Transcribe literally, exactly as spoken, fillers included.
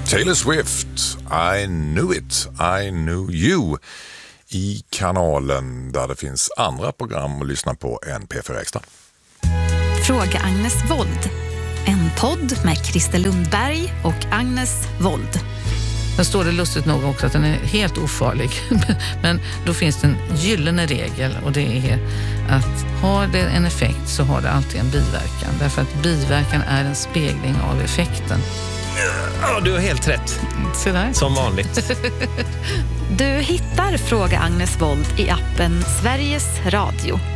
Taylor Swift, I knew it, I knew you, i kanalen där det finns andra program att lyssna på än P fyra Extra. Fråga Agnes Wold, en podd med Christer Lundberg och Agnes Wold. Sen står det lustigt nog också att den är helt ofarlig. Men då finns det en gyllene regel, och det är att har det en effekt så har det alltid en biverkan. Därför att biverkan är en spegling av effekten. Ja, du har helt rätt. Se där. Som vanligt. Du hittar Fråga Agnes Wold i appen Sveriges Radio.